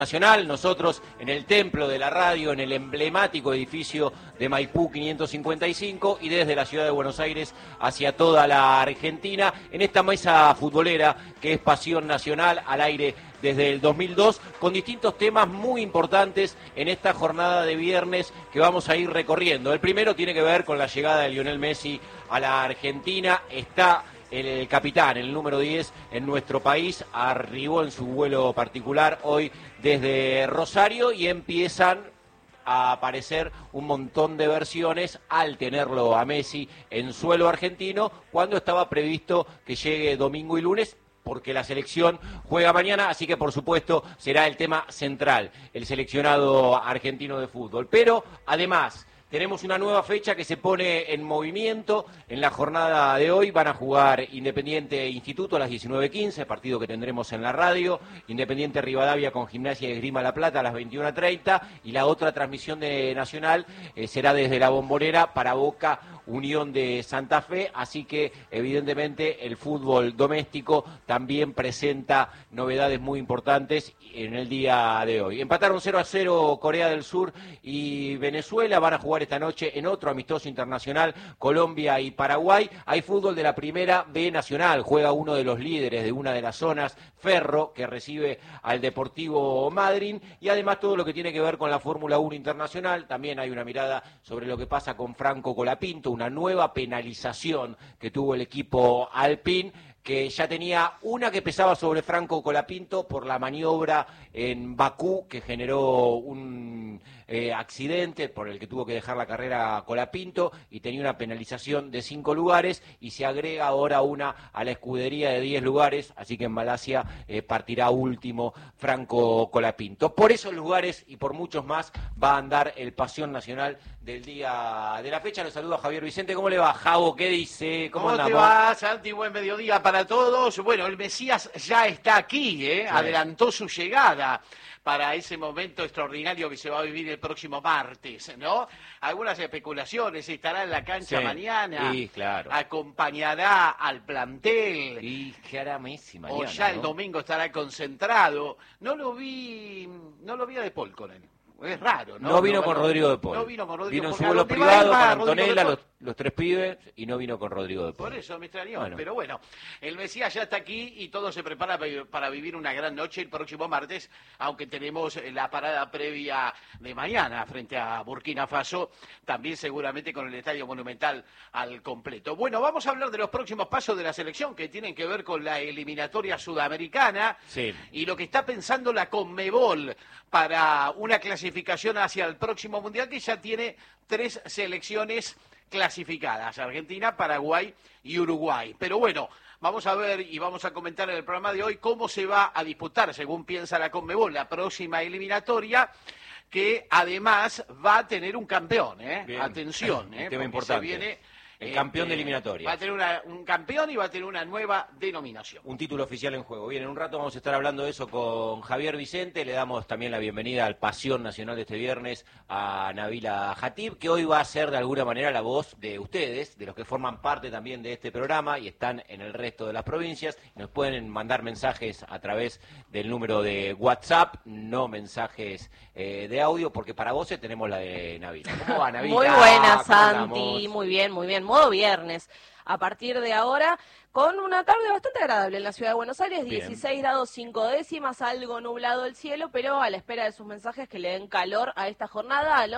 Nacional, nosotros en el templo de la radio, en el emblemático edificio de Maipú 555 y desde la ciudad de Buenos Aires hacia toda la Argentina, en esta mesa futbolera que es Pasión Nacional al aire desde el 2002, con distintos temas muy importantes en esta jornada de viernes que vamos a ir recorriendo. El primero tiene que ver con la llegada de Lionel Messi a la Argentina. Está el capitán, el número 10 en nuestro país, arribó en su vuelo particular hoy desde Rosario y empiezan a aparecer un montón de versiones al tenerlo a Messi en suelo argentino, cuando estaba previsto que llegue domingo y lunes, porque la selección juega mañana, así que por supuesto será el tema central, el seleccionado argentino de fútbol. Pero además tenemos una nueva fecha que se pone en movimiento. En la jornada de hoy van a jugar Independiente Instituto a las 19:15, partido que tendremos en la radio. Independiente Rivadavia con Gimnasia y Esgrima La Plata a las 21:30. Y la otra transmisión de Nacional será desde la Bombonera para Boca Unión de Santa Fe. Así que evidentemente el fútbol doméstico también presenta novedades muy importantes en el día de hoy. Empataron 0-0 Corea del Sur y Venezuela. Van a jugar esta noche en otro amistoso internacional Colombia y Paraguay. Hay fútbol de la Primera B Nacional. Juega uno de los líderes de una de las zonas, Ferro, que recibe al Deportivo Madryn. Y además todo lo que tiene que ver con la Fórmula 1 internacional. También hay una mirada sobre lo que pasa con Franco Colapinto, una nueva penalización que tuvo el equipo Alpine, que ya tenía una que pesaba sobre Franco Colapinto por la maniobra en Bakú, que generó un accidente por el que tuvo que dejar la carrera Colapinto, y tenía una penalización de 5 lugares, y se agrega ahora una a la escudería de 10 lugares, así que en Malasia partirá último Franco Colapinto. Por esos lugares y por muchos más va a andar el Pasión Nacional del día de la fecha. Lo saludo a Javier Vicente. ¿Cómo le va, Javo? ¿Qué dice? ¿Cómo te va, Santi? Buen mediodía para todos. Bueno, el Mesías ya está aquí, Sí. Adelantó su llegada para ese momento extraordinario que se va a vivir el próximo martes, ¿no? Algunas especulaciones, estará en la cancha mañana, sí, claro. Acompañará al plantel. Y qué hará Messi mañana, o ya ¿no? el domingo estará concentrado. No lo vi a De Paul con él. Es raro, ¿no? No vino con Rodrigo De Paul. No vino con Rodrigo. Vino en su porque vuelo a donde va él privado va con Rodrigo De Antonella, Paul. los tres pibes, y no vino con Rodrigo De Paul. Por eso me extrañó, Bueno. pero bueno, el Mesías ya está aquí y todo se prepara para vivir una gran noche el próximo martes, aunque tenemos la parada previa de mañana frente a Burkina Faso, también seguramente con el Estadio Monumental al completo. Bueno, vamos a hablar de los próximos pasos de la selección que tienen que ver con la eliminatoria sudamericana, Sí. y lo que está pensando la Conmebol para una clasificación hacia el próximo Mundial, que ya tiene 3 selecciones clasificadas: Argentina, Paraguay y Uruguay. Pero bueno, vamos a ver y vamos a comentar en el programa de hoy cómo se va a disputar, según piensa la Conmebol, la próxima eliminatoria, que además va a tener un campeón, Bien. Atención, Tema importante. se viene El campeón de eliminatoria. Va a tener un campeón y va a tener una nueva denominación. Un título oficial en juego. Bien, en un rato vamos a estar hablando de eso con Javier Vicente. Le damos también la bienvenida al Pasión Nacional de este viernes a Nabila Jatib, que hoy va a ser de alguna manera la voz de ustedes, de los que forman parte también de este programa y están en el resto de las provincias. Nos pueden mandar mensajes a través del número de WhatsApp, no mensajes de audio, porque para voces tenemos la de Nabila. ¿Cómo va, Nabila? Muy buena, ¿Cómo Santi, andamos? muy bien, modo viernes. A partir de ahora, con una tarde bastante agradable en la ciudad de Buenos Aires, Bien. 16 grados 5 décimas, algo nublado el cielo, pero a la espera de sus mensajes que le den calor a esta jornada, al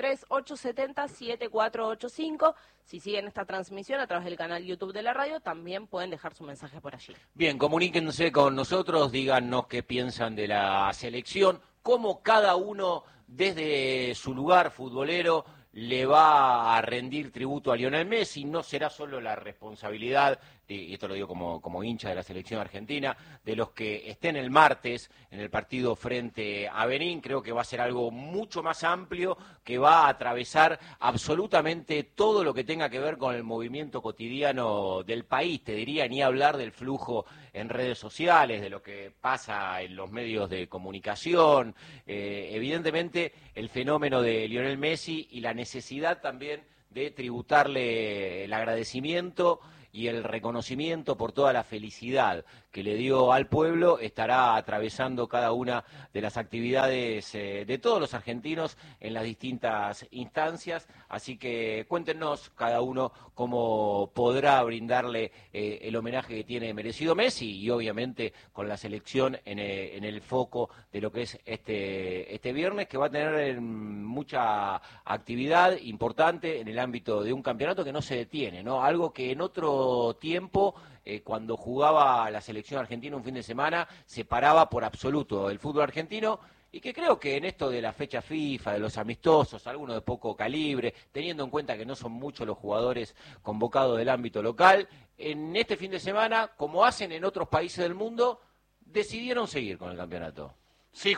11-3870-7485. Si siguen esta transmisión a través del canal YouTube de la radio, también pueden dejar su mensaje por allí. Bien, comuníquense con nosotros, díganos qué piensan de la selección, cómo cada uno desde su lugar futbolero le va a rendir tributo a Lionel Messi. No será solo la responsabilidad, y esto lo digo como hincha de la selección argentina, de los que estén el martes en el partido frente a Benín. Creo que va a ser algo mucho más amplio, que va a atravesar absolutamente todo lo que tenga que ver con el movimiento cotidiano del país. Te diría, ni hablar del flujo en redes sociales, de lo que pasa en los medios de comunicación. Evidentemente, el fenómeno de Lionel Messi y la necesidad también de tributarle el agradecimiento y el reconocimiento por toda la felicidad que le dio al pueblo, estará atravesando cada una de las actividades de todos los argentinos en las distintas instancias, así que cuéntenos cada uno cómo podrá brindarle el homenaje que tiene merecido Messi, y obviamente con la selección en el foco de lo que es este viernes, que va a tener mucha actividad importante en el ámbito de un campeonato que no se detiene, ¿no? Algo que en otro tiempo, cuando jugaba la selección argentina un fin de semana, se paraba por absoluto el fútbol argentino, y que creo que en esto de la fecha FIFA, de los amistosos, algunos de poco calibre, teniendo en cuenta que no son muchos los jugadores convocados del ámbito local, en este fin de semana, como hacen en otros países del mundo, decidieron seguir con el campeonato. Se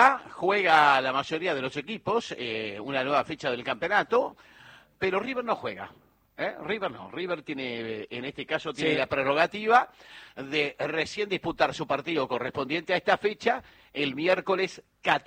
juega la mayoría de los equipos, una nueva fecha del campeonato, pero River no juega. River no, River tiene, en este caso, tiene la prerrogativa de recién disputar su partido correspondiente a esta fecha el miércoles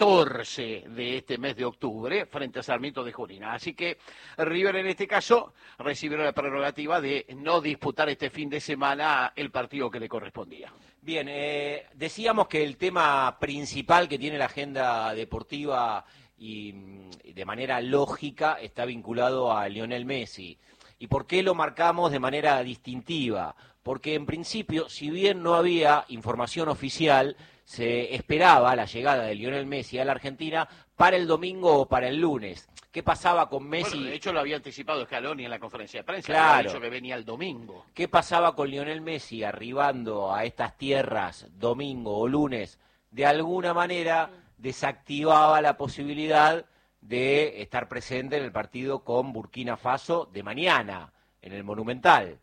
14 de este mes de octubre frente a Sarmiento de Junín. Así que River en este caso recibió la prerrogativa de no disputar este fin de semana el partido que le correspondía. Bien, decíamos que el tema principal que tiene la agenda deportiva y de manera lógica está vinculado a Lionel Messi. ¿Y por qué lo marcamos de manera distintiva? Porque en principio, si bien no había información oficial, se esperaba la llegada de Lionel Messi a la Argentina para el domingo o para el lunes. ¿Qué pasaba con Messi? Bueno, de hecho lo había anticipado Scaloni en la conferencia de prensa, claro. había dicho que venía el domingo. ¿Qué pasaba con Lionel Messi arribando a estas tierras domingo o lunes? De alguna manera desactivaba la posibilidad de estar presente en el partido con Burkina Faso de mañana, en el Monumental.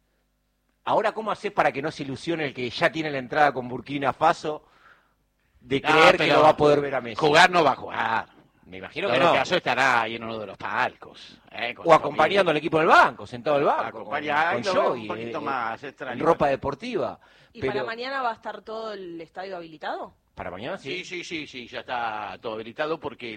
Ahora, ¿cómo haces para que no se ilusione el que ya tiene la entrada con Burkina Faso de creer que no va a poder ver a Messi? Jugar no va a jugar. Me imagino que no. En caso estará ahí en uno de los palcos. O acompañando al equipo del banco, sentado en el banco. Acompañando un poquito más extraño. En ropa deportiva. ¿Y para mañana va a estar todo el estadio habilitado? ¿Para mañana? Sí, ya está todo habilitado porque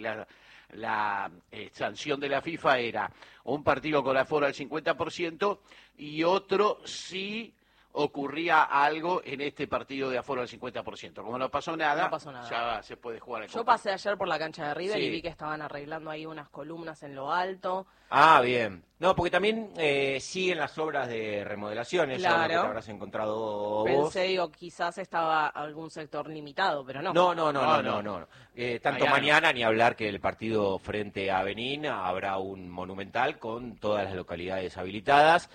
la sanción de la FIFA era un partido con aforo al 50% y otro si ocurría algo en este partido de aforo al 50%. Como no pasó nada, ya se puede jugar. Yo pasé ayer por la cancha de River y vi que estaban arreglando ahí unas columnas en lo alto. Ah, bien. No, porque también siguen las obras de remodelación, eso claro. Es lo que te habrás encontrado vos. Pensé, digo, quizás estaba algún sector limitado, pero no. No. Tanto mañana ni hablar que el partido frente a Benín habrá un monumental con todas las localidades habilitadas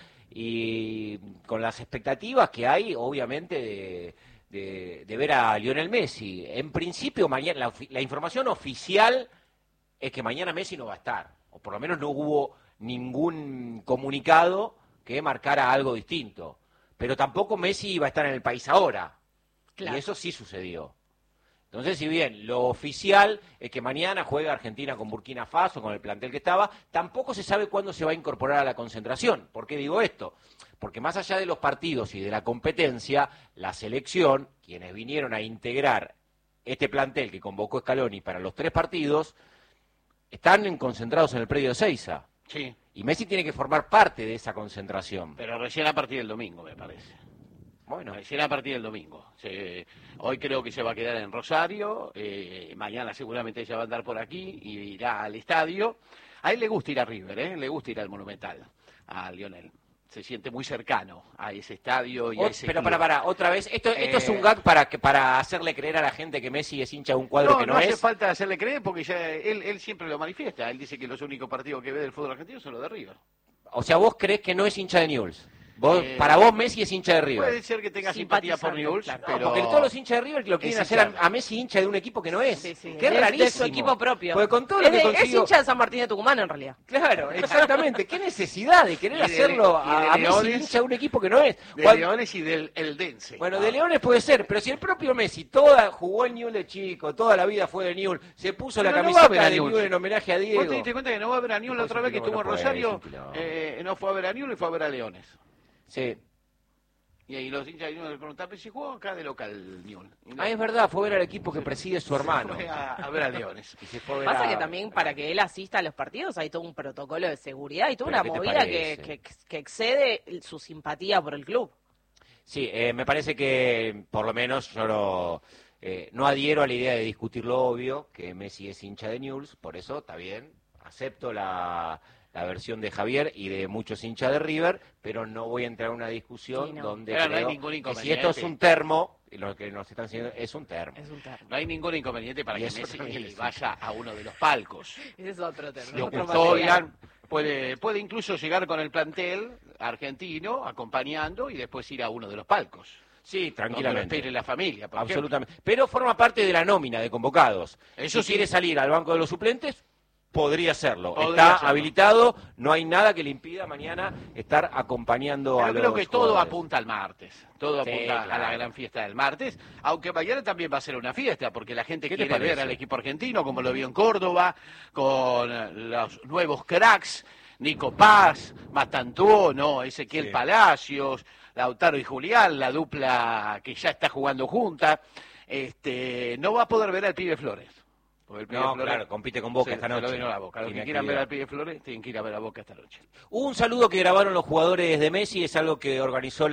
y con las expectativas que hay, obviamente, de ver a Lionel Messi. En principio, mañana la información oficial es que mañana Messi no va a estar, o por lo menos no hubo ningún comunicado que marcara algo distinto. Pero tampoco Messi iba a estar en el país ahora. Claro. Y eso sí sucedió. Entonces, si bien lo oficial es que mañana juega Argentina con Burkina Faso, con el plantel que estaba, tampoco se sabe cuándo se va a incorporar a la concentración. ¿Por qué digo esto? Porque más allá de los partidos y de la competencia, la selección, quienes vinieron a integrar este plantel que convocó Scaloni para los 3 partidos, están concentrados en el predio de Ezeiza. Sí. Y Messi tiene que formar parte de esa concentración. Pero recién a partir del domingo, me parece. Bueno, recién a partir del domingo. Hoy creo que se va a quedar en Rosario, mañana seguramente ella va a andar por aquí y irá al estadio. A él le gusta ir a River, le gusta ir al Monumental, a Lionel. Se siente muy cercano a ese estadio y a ese Pero club. para, otra vez, esto es un gag para hacerle creer a la gente que Messi es hincha de un cuadro que no es. No hace falta hacerle creer porque ya él siempre lo manifiesta. Él dice que los únicos partidos que ve del fútbol argentino son los de River. O sea, ¿vos crees que no es hincha de Newell's? Para vos Messi es hincha de River. Puede ser que tenga simpatía por Newell's, claro. pero... Porque todos los hinchas de River lo quieren hacer a Messi hincha de un equipo que no es. Sí. Qué rarísimo. De su equipo propio. Porque con todo lo que consigo... Es hincha de San Martín de Tucumán, en realidad. Claro, exactamente. Qué necesidad de querer hacerlo a Messi hincha de un equipo que no es. De Leones y del Eldense. Bueno, de Leones puede ser, pero si el propio Messi jugó en Newell's de chico, toda la vida fue de Newell's, se puso la camiseta de Newell's en homenaje a Diego. ¿Vos te diste cuenta que no va a ver a Newell's la otra vez que estuvo en Rosario? No fue a ver a Newell's y fue a ver a Leones. Sí. Y ahí los hinchas le preguntaban, si jugó acá de local Newell's. Es verdad, fue a ver al equipo que preside su hermano. Fue a ver a Leones. Pasa que también para que él asista a los partidos hay todo un protocolo de seguridad y toda una movida que excede su simpatía por el club. Sí, me parece que por lo menos yo no adhiero a la idea de discutir lo obvio, que Messi es hincha de Newell's, por eso está bien, acepto la versión de Javier y de muchos hinchas de River, pero no voy a entrar en una discusión Sí, no. donde Pero no hay creo ningún que si inconveniente. esto es un termo, y lo que nos están diciendo es un termo. Es un termo. No hay ningún inconveniente para Y que eso también Messi es vaya a uno de los palcos. Ese es otro termo. Lo otro custodian, puede incluso llegar con el plantel argentino acompañando y después ir a uno de los palcos. Sí, Donde lo tranquilamente. espere la familia, por Absolutamente. Pero forma parte de la nómina de convocados. Eso Si sí. quiere salir al banco de los suplentes, podría hacerlo. Podría Está hacerlo. habilitado, no hay nada que le impida mañana estar acompañando a Pero los creo que todo jugadores. apunta al martes. Todo Sí, apunta a la claro. gran fiesta del martes. Aunque mañana también va a ser una fiesta, porque la gente ¿Qué te quiere ver parece? al equipo argentino, como lo vio en Córdoba, con los nuevos cracks, Nico Paz, Mastantuono, Ezequiel Sí. Palacios, Lautaro y Julián, la dupla que ya está jugando junta. No va a poder ver al pibe Flores. Porque el pibe No, Flores claro, compite con Boca esta se lo noche. vino a la Boca. Los que Tiene quieran ver actividad. al pibe Flores tienen que ir a ver a Boca esta noche. Un saludo que grabaron los jugadores de Messi, es algo que organizó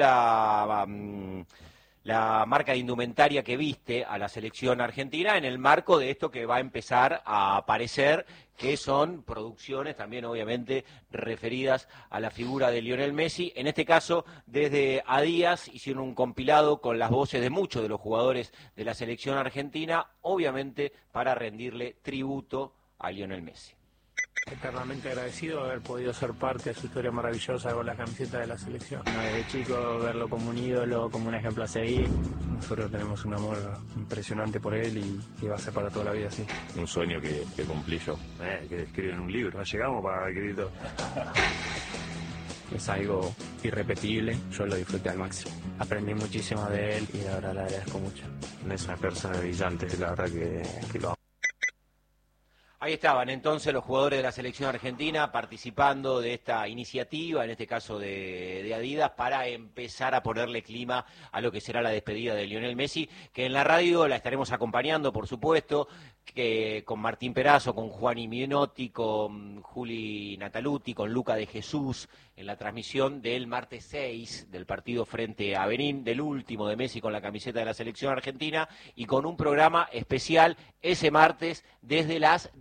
la marca de indumentaria que viste a la selección argentina en el marco de esto que va a empezar a aparecer, que son producciones también obviamente referidas a la figura de Lionel Messi. En este caso, desde Adidas hicieron un compilado con las voces de muchos de los jugadores de la selección argentina, obviamente para rendirle tributo a Lionel Messi. Eternamente agradecido de haber podido ser parte de su historia maravillosa con la camiseta de la selección. Desde chico verlo como un ídolo, como un ejemplo a seguir. Nosotros tenemos un amor impresionante por él y va a ser para toda la vida así. Un sueño que cumplí yo, que escribí en un libro. No llegamos para escribir todo. Es algo irrepetible, yo lo disfruté al máximo. Aprendí muchísimo de él y ahora le agradezco mucho. Es una persona brillante, la verdad que lo amo. Ahí estaban entonces los jugadores de la selección argentina participando de esta iniciativa, en este caso de Adidas, para empezar a ponerle clima a lo que será la despedida de Lionel Messi, que en la radio la estaremos acompañando, por supuesto, que con Martín Perazo, con Juani Minotti, con Juli Nataluti, con Luca de Jesús, en la transmisión del martes 6 del partido frente a Benín, del último de Messi con la camiseta de la selección argentina, y con un programa especial ese martes desde las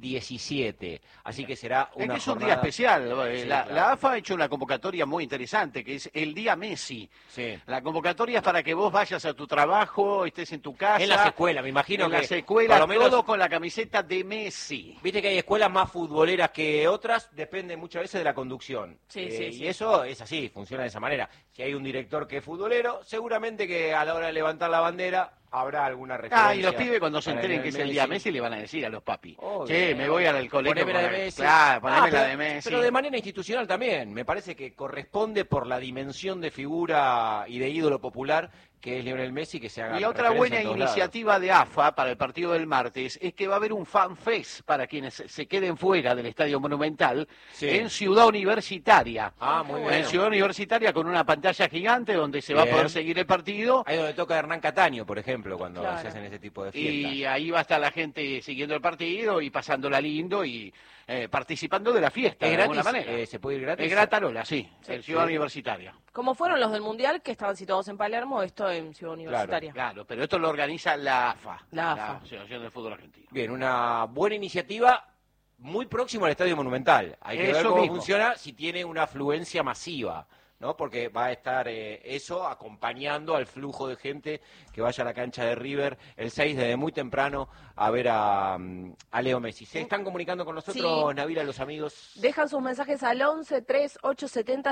17. Así que será una Es que es un jornada... día especial. Sí, La claro. AFA ha hecho una convocatoria muy interesante, que es el Día Messi. Sí. La convocatoria es para que vos vayas a tu trabajo, estés en tu casa. En las escuelas, me imagino en que... las escuelas, por lo menos, todo con la camiseta de Messi. viste que hay escuelas más futboleras que otras, depende muchas veces de la conducción. Sí, sí, sí. Y eso es así, funciona de esa manera. Si hay un director que es futbolero, seguramente que a la hora de levantar la bandera habrá alguna referencia. Y los pibes cuando se para enteren que Lionel es el Día Messi le van a decir a los papis. Obvio. Che, me voy al colegio. Poneme la con de la- Messi. Claro, poneme la pero, de Messi. pero de manera institucional también. Me parece que corresponde por la dimensión de figura y de ídolo popular que es Lionel Messi, que se haga Y otra referencia buena en todos lados. iniciativa de AFA para el partido del martes es que va a haber un fan fest para quienes se queden fuera del Estadio Monumental Sí. en Ciudad Universitaria. Ah, muy bien. En Ciudad Universitaria con una pantalla gigante donde se va a Bien. poder seguir el partido. Ahí donde toca Hernán Cataño, por ejemplo, cuando Claro. se hacen ese tipo de fiestas. Y ahí va a estar la gente siguiendo el partido y pasándola lindo y participando de la fiesta ¿Es de gratis? alguna manera. ¿Se puede ir gratis? Es gratarola, sí, en Ciudad Sí. Universitaria. Como fueron los del Mundial, que estaban situados en Palermo, esto en Ciudad Universitaria. Claro, pero esto lo organiza la AFA, La AFA. Asociación del Fútbol Argentino. Bien, una buena iniciativa muy próximo al Estadio Monumental. Hay que ver Eso cómo mismo. funciona si tiene una afluencia masiva, ¿no? Porque va a estar eso acompañando al flujo de gente que vaya a la cancha de River el 6 desde muy temprano a ver a Leo Messi. ¿Se están comunicando con nosotros, Sí. Navila, los amigos? Dejan sus mensajes al 11 3 870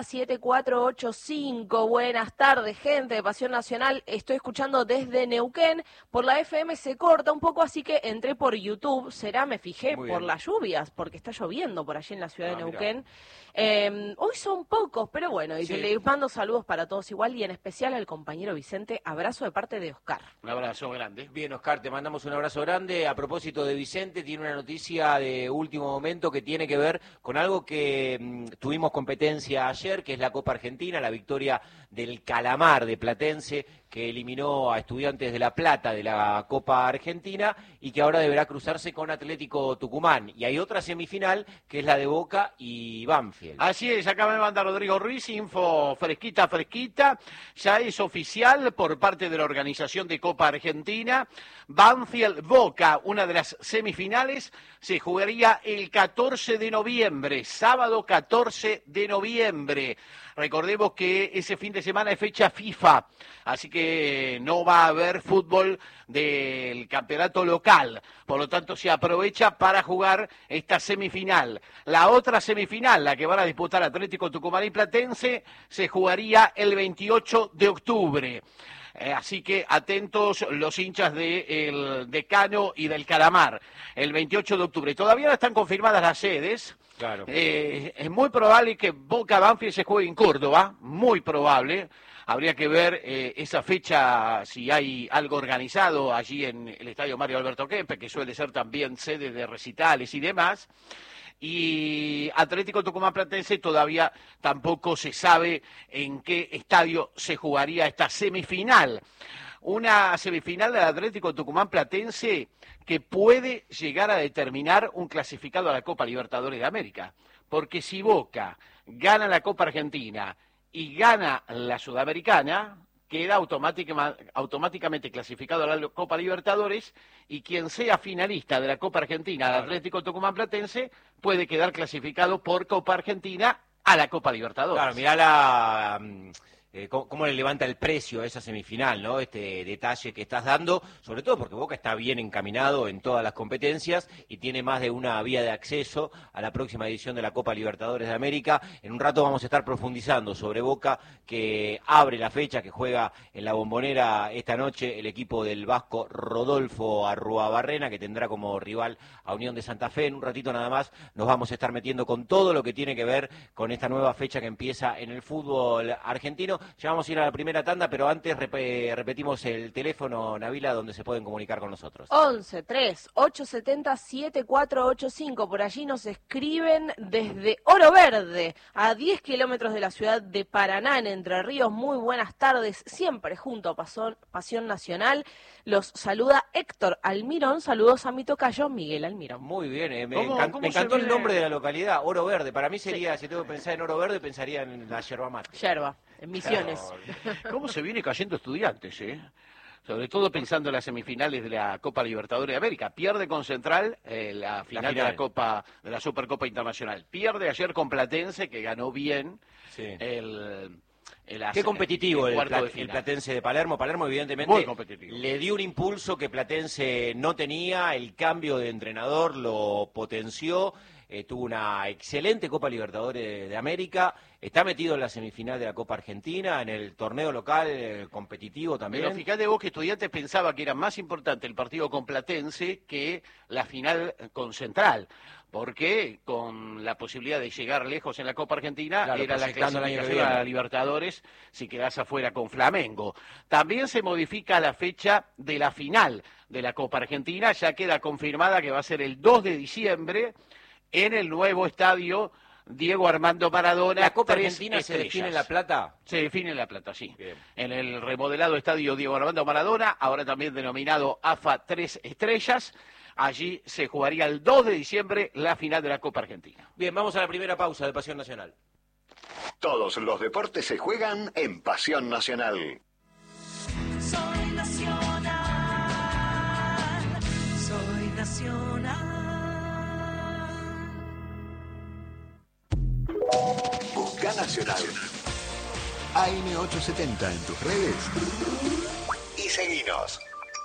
7485. Buenas tardes, gente de Pasión Nacional. Estoy escuchando desde Neuquén. Por la FM se corta un poco, así que entré por YouTube. Me fijé Muy por bien. las lluvias, porque está lloviendo por allí en la ciudad de Ah, Neuquén. Hoy son pocos, pero bueno, y Sí. les mando saludos para todos igual y en especial al compañero Vicente. Abrazo de parte de Oscar. Un abrazo grande. Bien, Oscar, te mandamos un abrazo grande. A propósito de Vicente, tiene una noticia de último momento que tiene que ver con algo que tuvimos competencia ayer, que es la Copa Argentina, la victoria del Calamar de Platense, que eliminó a Estudiantes de La Plata de la Copa Argentina y que ahora deberá cruzarse con Atlético Tucumán. Y hay otra semifinal que es la de Boca y Banfield. Así es, acá me manda Rodrigo Ruiz, info fresquita, ya es oficial por parte de la organización de Copa Argentina. Banfield Boca, una de las semifinales, se jugaría el 14 de noviembre, sábado 14 de noviembre. Recordemos que ese fin de semana es fecha FIFA, así que no va a haber fútbol del campeonato local, por lo tanto se aprovecha para jugar esta semifinal. La otra semifinal, la que van a disputar Atlético Tucumán y Platense, se jugaría el 28 de octubre. Así que atentos los hinchas del Decano y del Calamar, el 28 de octubre. Todavía no están confirmadas las sedes. Claro. Es muy probable que Boca Banfield se juegue en Córdoba, muy probable. Habría que ver esa fecha, si hay algo organizado allí en el Estadio Mario Alberto Kempes, que suele ser también sede de recitales y demás. Y Atlético Tucumán Platense todavía tampoco se sabe en qué estadio se jugaría esta semifinal. Una semifinal del Atlético Tucumán Platense que puede llegar a determinar un clasificado a la Copa Libertadores de América. Porque si Boca gana la Copa Argentina y gana la Sudamericana, queda automáticamente clasificado a la Copa Libertadores, y quien sea finalista de la Copa Argentina, del Atlético Tucumán Platense, puede quedar clasificado por Copa Argentina a la Copa Libertadores. Claro, mirá cómo le levanta el precio a esa semifinal, ¿no? Este detalle que estás dando, sobre todo porque Boca está bien encaminado en todas las competencias y tiene más de una vía de acceso a la próxima edición de la Copa Libertadores de América. En un rato vamos a estar profundizando sobre Boca, que abre la fecha, que juega en la Bombonera esta noche el equipo del vasco Rodolfo Arruabarrena, que tendrá como rival a Unión de Santa Fe. En un ratito nada más nos vamos a estar metiendo con todo lo que tiene que ver con esta nueva fecha que empieza en el fútbol argentino. Ya vamos a ir a la primera tanda, pero antes repetimos el teléfono, Nabila, donde se pueden comunicar con nosotros. 11 3 870 7485. Por allí nos escriben desde Oro Verde, a 10 kilómetros de la ciudad de Paraná, en Entre Ríos. Muy buenas tardes, siempre junto a Pasión Nacional. Los saluda Héctor Almirón. Saludos a mi tocayo Miguel Almirón. Muy bien, me ¿Cómo encantó se el ve? nombre de la localidad, Oro Verde. Para mí sería, si tengo que pensar en Oro Verde, pensaría en la yerba mate. Yerba, en Misiones. ¿Cómo se viene cayendo Estudiantes, Sobre todo pensando en las semifinales de la Copa Libertadores de América. Pierde con Central la final de la Copa, de la Supercopa Internacional. Pierde ayer con Platense, que ganó bien Sí. Qué competitivo el Platense de Palermo. Palermo, evidentemente, le dio un impulso que Platense no tenía. El cambio de entrenador lo potenció. Tuvo una excelente Copa Libertadores de América. Está metido en la semifinal de la Copa Argentina, en el torneo local competitivo también. Pero fíjate vos que Estudiantes pensaba que era más importante el partido con Platense que la final con Central, porque con la posibilidad de llegar lejos en la Copa Argentina, claro, era la proyectando el año que clasificación a viene. la Libertadores si quedás afuera con Flamengo. También se modifica la fecha de la final de la Copa Argentina, ya queda confirmada que va a ser el 2 de diciembre en el nuevo estadio Diego Armando Maradona. ¿La Copa 3 Argentina se estrellas. define en La Plata? Se define en La Plata, sí. Bien. En el remodelado estadio Diego Armando Maradona, ahora también denominado AFA 3 Estrellas. Allí se jugaría el 2 de diciembre la final de la Copa Argentina. Bien, vamos a la primera pausa de Pasión Nacional. Todos los deportes se juegan en Pasión Nacional. Soy nacional, soy nacional. Busca Nacional. AM870 en tus redes. Y seguinos.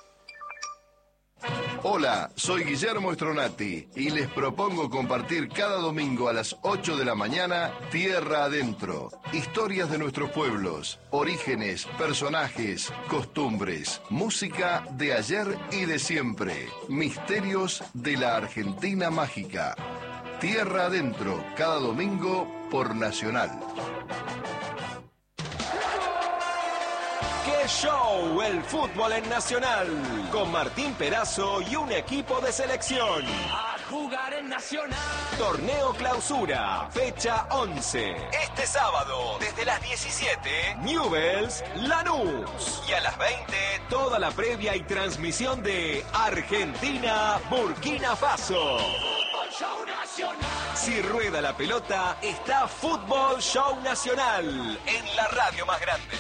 Hola, soy Guillermo Stronati y les propongo compartir cada domingo a las 8 de la mañana Tierra Adentro. Historias de nuestros pueblos, orígenes, personajes, costumbres, música de ayer y de siempre, misterios de la Argentina mágica. Tierra Adentro, cada domingo por Nacional. ¡Qué Show, el fútbol en Nacional, con Martín Perazo y un equipo de selección. A jugar en Nacional. Torneo Clausura, fecha 11. Este sábado, desde las 17, Newell's Lanús. Y a las 20, toda la previa y transmisión de Argentina-Burkina Faso. Show Nacional. Si rueda la pelota, está Fútbol Show Nacional en la radio más grande.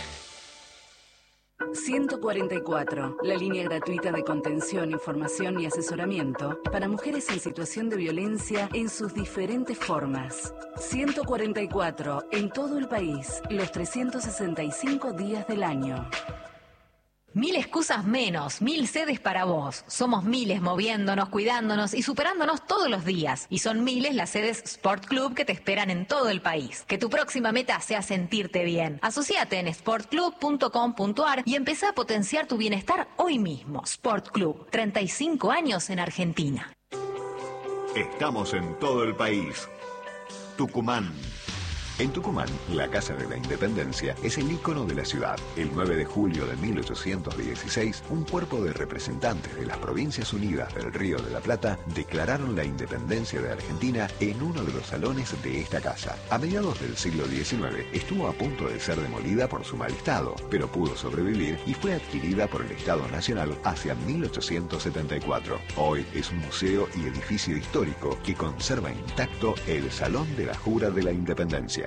144, la línea gratuita de contención, información y asesoramiento para mujeres en situación de violencia en sus diferentes formas. 144, en todo el país, los 365 días del año. 1000 excusas menos, 1000 sedes para vos. Somos miles moviéndonos, cuidándonos y superándonos todos los días. Y son miles las sedes Sport Club que te esperan en todo el país. Que tu próxima meta sea sentirte bien. Asociate en sportclub.com.ar y empezá a potenciar tu bienestar hoy mismo. Sport Club, 35 años en Argentina. Estamos en todo el país. Tucumán. En Tucumán, la Casa de la Independencia es el ícono de la ciudad. El 9 de julio de 1816, un cuerpo de representantes de las Provincias Unidas del Río de la Plata declararon la independencia de Argentina en uno de los salones de esta casa. A mediados del siglo XIX, estuvo a punto de ser demolida por su mal estado, pero pudo sobrevivir y fue adquirida por el Estado Nacional hacia 1874. Hoy es un museo y edificio histórico que conserva intacto el Salón de la Jura de la Independencia.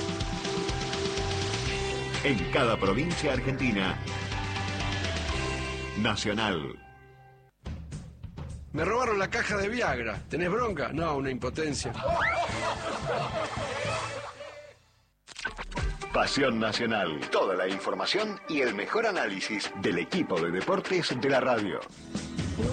En cada provincia argentina, Nacional. Me robaron la caja de Viagra. ¿Tenés bronca? No, una impotencia. Pasión Nacional. Toda la información y el mejor análisis del equipo de deportes de la radio.